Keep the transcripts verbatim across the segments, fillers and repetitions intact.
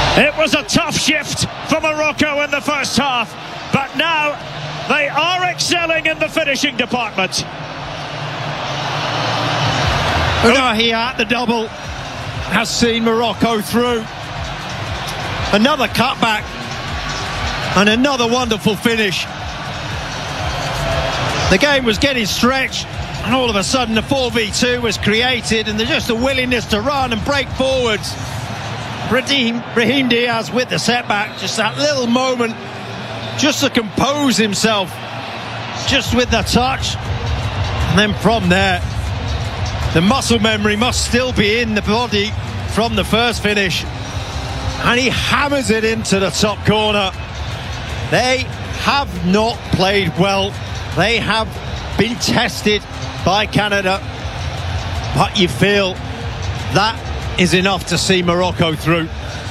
It was a tough shift for Morocco in the first half, but now they are excelling in the finishing department. Unahi at the double has seen Morocco through. Another cutback and another wonderful finish. The game was getting stretched, and all of a sudden the four v two was created, and there's just a willingness to run and break forwards. Brahim, Brahim Diaz with the setback, just that little moment just to compose himself, just with the touch, and then from there the muscle memory must still be in the body from the first finish, and he hammers it into the top corner. They have not played well, they have been tested by Canada, but you feel that is enough to see Morocco through.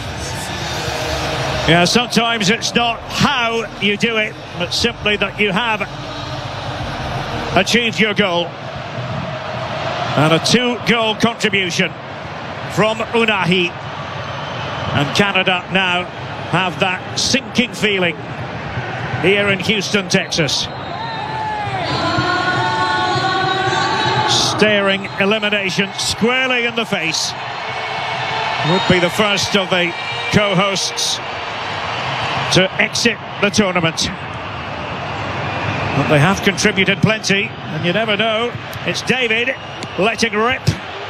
Yeah, sometimes it's not how you do it, but simply that you have achieved your goal. And a two-goal contribution from Unahi. And Canada now have that sinking feeling here in Houston, Texas. Staring elimination squarely in the face. Would be the first of the co-hosts to exit the tournament. But they have contributed plenty, and you never know. It's David letting rip.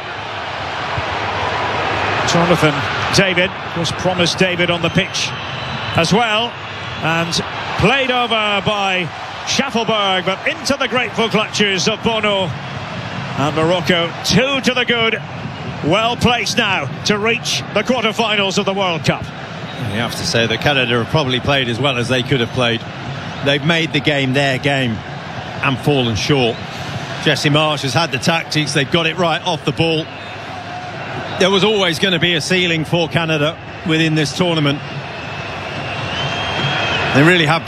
Jonathan David was promised David on the pitch as well, and played over by Schaffelberg, but into the grateful clutches of Bono. And Morocco, two to the good. Well placed now to reach the quarter-finals of the World Cup. You have to say that Canada have probably played as well as they could have played. They've made the game their game and fallen short. Jesse Marsch has had the tactics, they've got it right off the ball. There was always going to be a ceiling for Canada within this tournament. They really have been